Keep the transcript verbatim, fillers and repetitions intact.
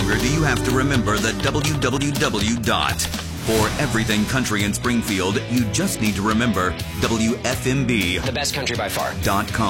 longer do you have to remember the w w w dot. For everything country in Springfield, you just need to remember W F M B The best country by far. dot com.